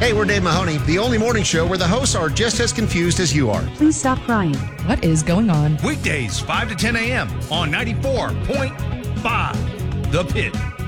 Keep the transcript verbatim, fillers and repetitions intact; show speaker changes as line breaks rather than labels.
Hey, we're Dave Mahoney, the only morning show where the hosts are just as confused as you are.
Please stop crying.
What is going on?
Weekdays, five to ten a.m. on ninety-four point five The Pit.